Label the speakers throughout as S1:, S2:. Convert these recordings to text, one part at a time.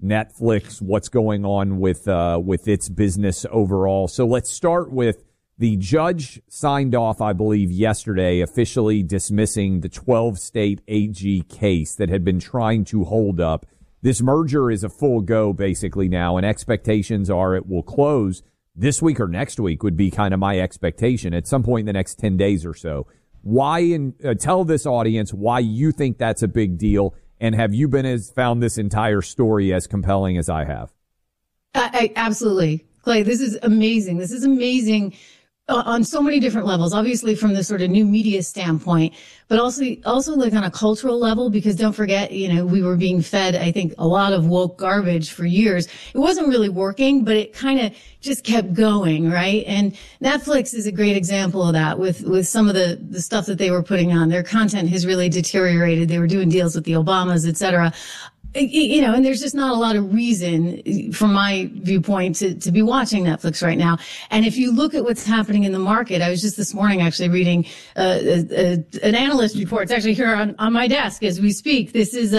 S1: Netflix, what's going on with its business overall. So let's start with the judge signed off, I believe, yesterday, officially dismissing the 12-state AG case that had been trying to hold up. This merger is a full go basically now, and expectations are it will close this week or next week would be kind of my expectation at some point in the next 10 days or so. Tell this audience why you think that's a big deal, and have you found this entire story as compelling as I have?
S2: Absolutely. Clay, this is amazing. This is amazing on so many different levels, obviously from the sort of new media standpoint, but also like on a cultural level, because don't forget, we were being fed, I think, a lot of woke garbage for years. It wasn't really working, but it kind of just kept going, right? And Netflix is a great example of that with some of the stuff that they were putting on. Their content has really deteriorated. They were doing deals with the Obamas, et cetera. And there's just not a lot of reason from my viewpoint to be watching Netflix right now. And if you look at what's happening in the market, I was just this morning actually reading an analyst report. It's actually here on my desk as we speak. This is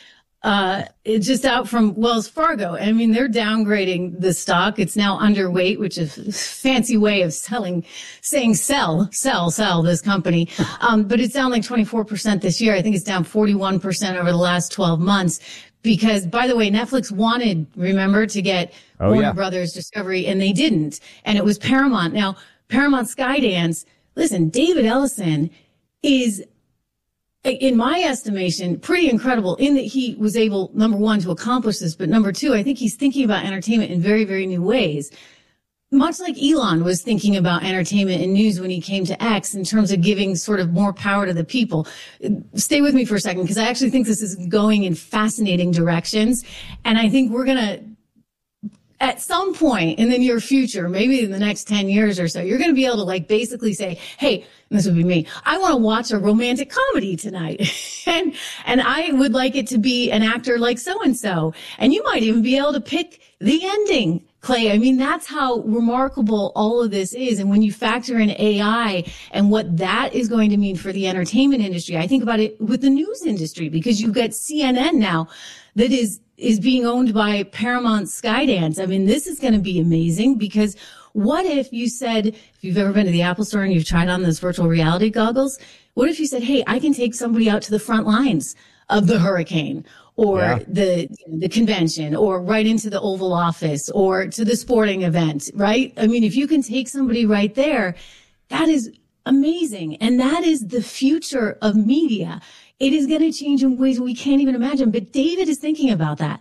S2: it's just out from Wells Fargo. I mean, they're downgrading the stock. It's now underweight, which is a fancy way of saying sell this company. But it's down like 24% this year. I think it's down 41% over the last 12 months. Because, by the way, Netflix wanted, remember, to get Warner Brothers Discovery, and they didn't. And it was Paramount. Now, Paramount Skydance, listen, David Ellison is, in my estimation, pretty incredible in that he was able, number one, to accomplish this. But number two, I think he's thinking about entertainment in very, very new ways. Much like Elon was thinking about entertainment and news when he came to X in terms of giving sort of more power to the people. Stay with me for a second, because I actually think this is going in fascinating directions. And I think we're going to, at some point in the near future, maybe in the next 10 years or so, you're going to be able to like basically say, hey, and this would be me, I want to watch a romantic comedy tonight. and I would like it to be an actor like so-and-so. And you might even be able to pick the ending, Clay. I mean, that's how remarkable all of this is. And when you factor in AI and what that is going to mean for the entertainment industry, I think about it with the news industry, because you've got CNN now that is being owned by Paramount Skydance. I mean, this is going to be amazing, because what if you said, if you've ever been to the Apple store and you've tried on those virtual reality goggles, what if you said, hey, I can take somebody out to the front lines of the hurricane, or the convention, or right into the Oval Office, or to the sporting event, right? I mean, if you can take somebody right there, that is amazing. And that is the future of media. It is going to change in ways we can't even imagine. But David is thinking about that.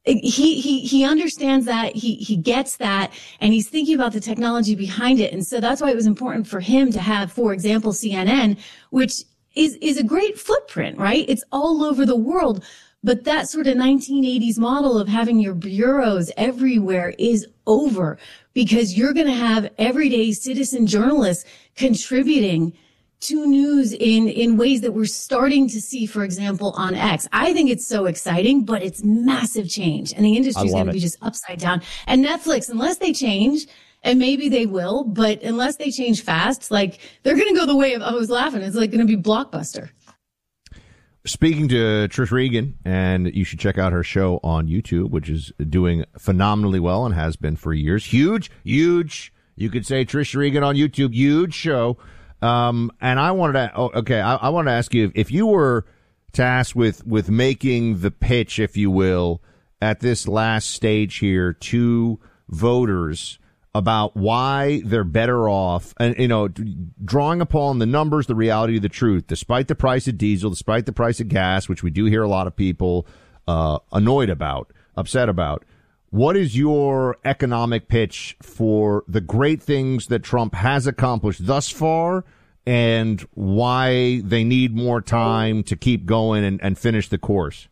S2: He understands that. He gets that. And he's thinking about the technology behind it. And so that's why it was important for him to have, for example, CNN, which is a great footprint, right? It's all over the world. But that sort of 1980s model of having your bureaus everywhere is over, because you're going to have everyday citizen journalists contributing to news in ways that we're starting to see, for example, on X. I think it's so exciting, but it's massive change, and the industry is going to be just upside down. And Netflix, unless they change, and maybe they will, but unless they change fast, like they're going to go the way of, I was laughing, it's like going to be Blockbuster.
S3: Speaking to Trish Regan, and you should check out her show on YouTube, which is doing phenomenally well and has been for years. Huge. You could say Trish Regan on YouTube, huge show. And I wanted to, I wanted to ask you, if you were tasked with making the pitch, if you will, at this last stage here to voters about why they're better off, and, drawing upon the numbers, the reality of the truth, despite the price of diesel, despite the price of gas, which we do hear a lot of people annoyed about, upset about. What is your economic pitch for the great things that Trump has accomplished thus far, and why they need more time to keep going and finish the course?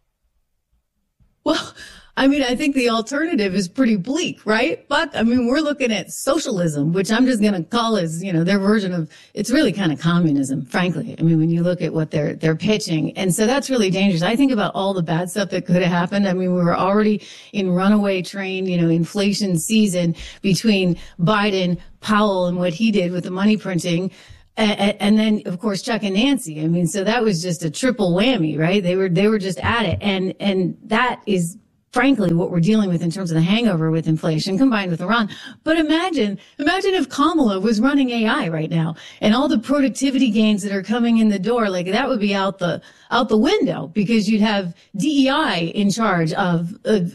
S2: Well, I mean, I think the alternative is pretty bleak, right? But I mean, we're looking at socialism, which I'm just going to call as, their version of, it's really kind of communism, frankly. I mean, when you look at what they're pitching. And so that's really dangerous. I think about all the bad stuff that could have happened. I mean, we were already in runaway train, inflation season between Biden, Powell, and what he did with the money printing. And then, of course, Chuck and Nancy. I mean, so that was just a triple whammy, right? They were just at it. And that is frankly, what we're dealing with in terms of the hangover with inflation combined with Iran. But imagine if Kamala was running AI right now and all the productivity gains that are coming in the door, like that would be out the window because you'd have DEI in charge of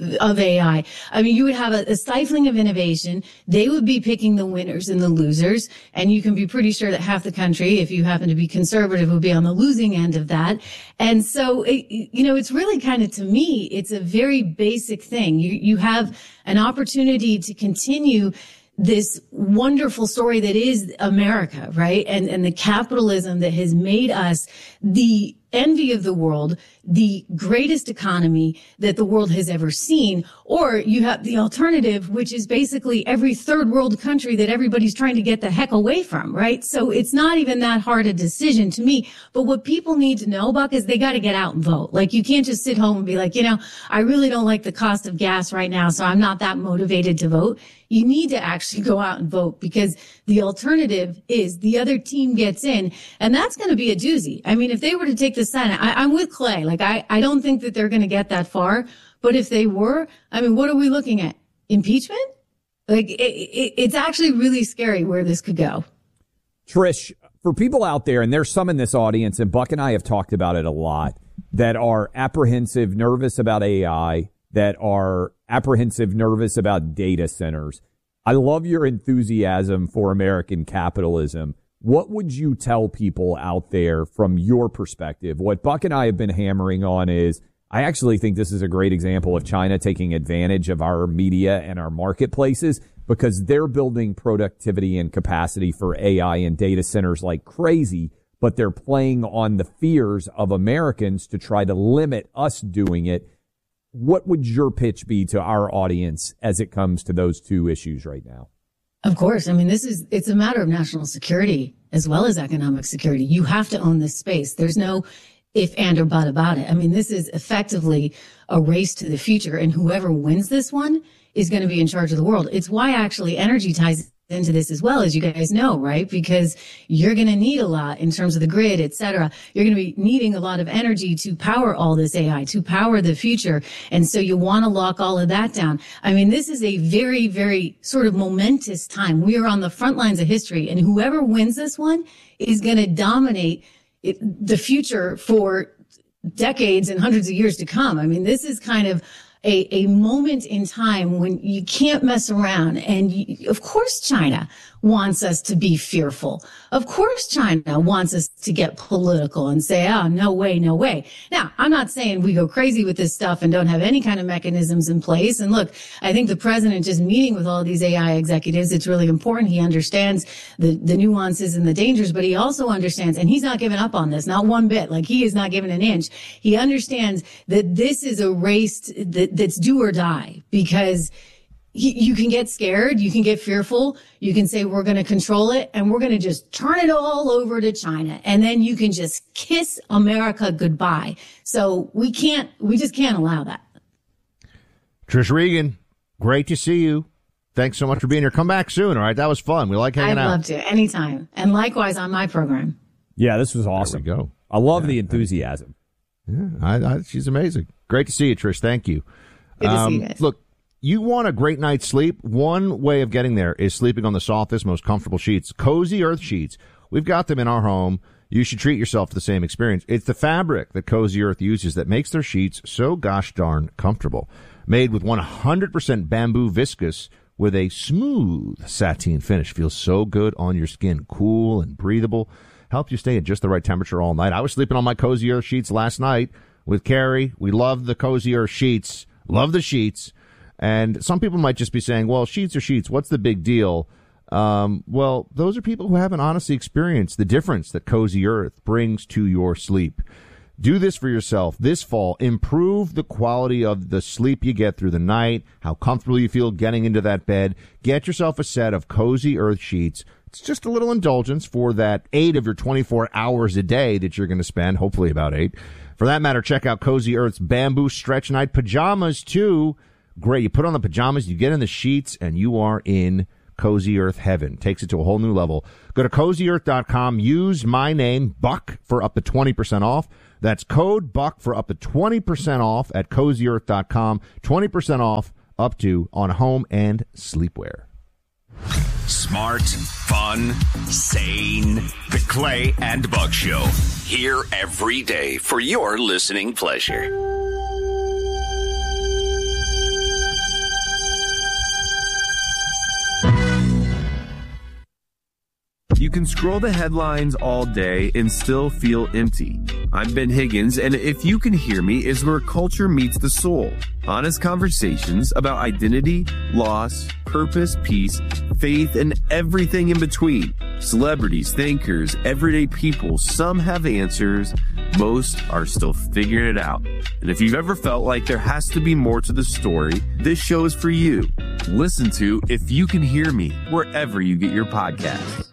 S2: AI. I mean, you would have a stifling of innovation. They would be picking the winners and the losers. And you can be pretty sure that half the country, if you happen to be conservative, would be on the losing end of that. And so, it's really kind of, to me, it's a very basic thing. You have an opportunity to continue this wonderful story that is America, right? And the capitalism that has made us the envy of the world, the greatest economy that the world has ever seen. Or you have the alternative, which is basically every third world country that everybody's trying to get the heck away from, right? So it's not even that hard a decision to me. But what people need to know, Buck, is they got to get out and vote. Like, you can't just sit home and be like, I really don't like the cost of gas right now, so I'm not that motivated to vote. You need to actually go out and vote, because the alternative is the other team gets in, and that's going to be a doozy. I mean, if they were to take the Senate, I'm with Clay. Like, I don't think that they're going to get that far, but if they were, I mean, what are we looking at? Impeachment? Like, it's actually really scary where this could go.
S1: Trish, for people out there, and there's some in this audience, and Buck and I have talked about it a lot, that are apprehensive, nervous about AI, that are apprehensive, nervous about data centers. I love your enthusiasm for American capitalism. What would you tell people out there from your perspective? What Buck and I have been hammering on is, I actually think this is a great example of China taking advantage of our media and our marketplaces, because they're building productivity and capacity for AI and data centers like crazy, but they're playing on the fears of Americans to try to limit us doing it. What would your pitch be to our audience as it comes to those two issues right now?
S2: Of course. I mean, it's a matter of national security as well as economic security. You have to own this space. There's no if, and, or but about it. I mean, this is effectively a race to the future, and whoever wins this one is going to be in charge of the world. It's why actually energy ties into this as well, as you guys know, right? Because you're going to need a lot in terms of the grid, et cetera. You're going to be needing a lot of energy to power all this AI, to power the future. And so you want to lock all of that down. I mean, this is a very, very sort of momentous time. We are on the front lines of history, and whoever wins this one is going to dominate the future for decades and hundreds of years to come. I mean, this is kind of a moment in time when you can't mess around. And of course, China wants us to be fearful. Of course, China wants us to get political and say, oh, no way, no way. Now, I'm not saying we go crazy with this stuff and don't have any kind of mechanisms in place. And look, I think the president just meeting with all of these AI executives, it's really important. He understands the nuances and the dangers, but he also understands, and he's not giving up on this, not one bit. Like, he is not giving an inch. He understands that this is a race that's do or die, because you can get scared, you can get fearful, you can say we're going to control it and we're going to just turn it all over to China, and then you can just kiss America goodbye. So we just can't allow that.
S3: Trish Regan, great to see you. Thanks so much for being here. Come back soon, all right? That was fun. We like hanging out.
S2: I'd love to, anytime. And likewise on my program.
S1: Yeah, this was awesome.
S3: There we go.
S1: I love the enthusiasm.
S3: Yeah, she's amazing. Great to see you, Trish. Thank you.
S2: Good to see you guys.
S3: Look, you want a great night's sleep? One way of getting there is sleeping on the softest, most comfortable sheets. Cozy Earth sheets. We've got them in our home. You should treat yourself to the same experience. It's the fabric that Cozy Earth uses that makes their sheets so gosh darn comfortable. Made with 100% bamboo viscose with a smooth sateen finish. Feels so good on your skin. Cool and breathable. Helps you stay at just the right temperature all night. I was sleeping on my Cozy Earth sheets last night with Carrie. We love the Cozy Earth sheets. Love the sheets. And some people might just be saying, well, sheets are sheets. What's the big deal? Well, those are people who haven't honestly experienced the difference that Cozy Earth brings to your sleep. Do this for yourself this fall. Improve the quality of the sleep you get through the night, how comfortable you feel getting into that bed. Get yourself a set of Cozy Earth sheets. It's just a little indulgence for that 8 of your 24 hours a day that you're going to spend, hopefully about 8. For that matter, check out Cozy Earth's Bamboo Stretch Night Pajamas, too. Great. You put on the pajamas, you get in the sheets, and you are in Cozy Earth Heaven. Takes it to a whole new level. Go to CozyEarth.com. Use my name, Buck, for up to 20% off. That's code BUCK for up to 20% off at CozyEarth.com. 20% off up to on home and sleepwear.
S4: Smart, fun, sane. The Clay and Buck Show. Here every day for your listening pleasure.
S5: You can scroll the headlines all day and still feel empty. I'm Ben Higgins, and If You Can Hear Me is where culture meets the soul. Honest conversations about identity, loss, purpose, peace, faith, and everything in between. Celebrities, thinkers, everyday people, some have answers, most are still figuring it out. And if you've ever felt like there has to be more to the story, this show is for you. Listen to If You Can Hear Me wherever you get your podcasts.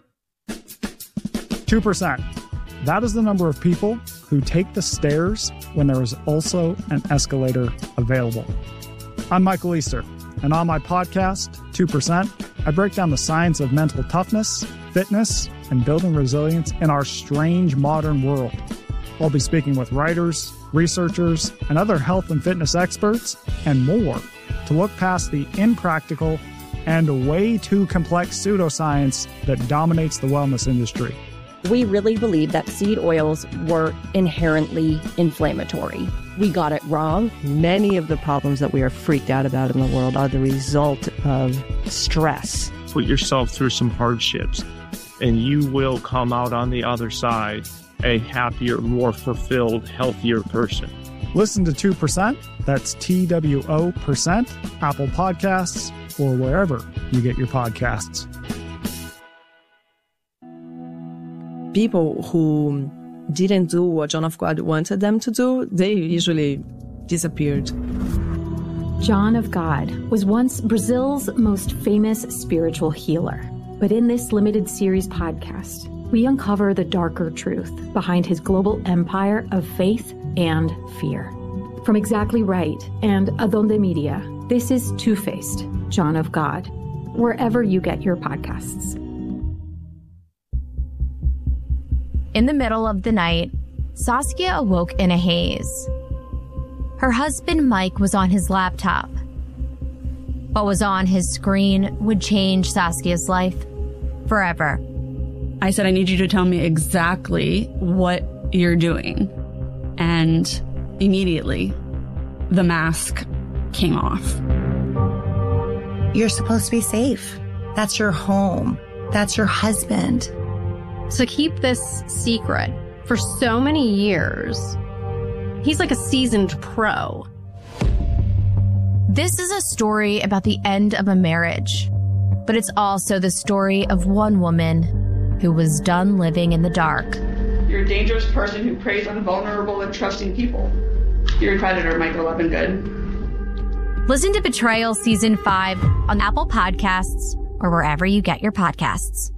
S6: 2%. That is the number of people who take the stairs when there is also an escalator available. I'm Michael Easter, and on my podcast, 2%, I break down the science of mental toughness, fitness, and building resilience in our strange modern world. I'll be speaking with writers, researchers, and other health and fitness experts, and more, to look past the impractical and way too complex pseudoscience that dominates the wellness industry.
S7: We really believe that seed oils were inherently inflammatory. We got it wrong.
S8: Many of the problems that we are freaked out about in the world are the result of stress.
S9: Put yourself through some hardships, and you will come out on the other side a happier, more fulfilled, healthier person.
S6: Listen to 2%, that's TWO%, Apple Podcasts, or wherever you get your podcasts.
S8: People who didn't do what John of God wanted them to do, they usually disappeared.
S10: John of God was once Brazil's most famous spiritual healer. But in this limited series podcast, we uncover the darker truth behind his global empire of faith and fear. From Exactly Right and Adonde Media, this is Two-Faced, John of God, wherever you get your podcasts.
S11: In the middle of the night, Saskia awoke in a haze. Her husband, Mike, was on his laptop. What was on his screen would change Saskia's life forever.
S12: I said, I need you to tell me exactly what you're doing. And immediately, the mask came off.
S13: You're supposed to be safe. That's your home. That's your husband.
S14: To keep this secret for so many years, he's like a seasoned pro.
S11: This is a story about the end of a marriage, but it's also the story of one woman who was done living in the dark.
S15: You're a dangerous person who preys on vulnerable and trusting people. You're a predator, Michael Levingood.
S11: Listen to Betrayal Season 5 on Apple Podcasts or wherever you get your podcasts.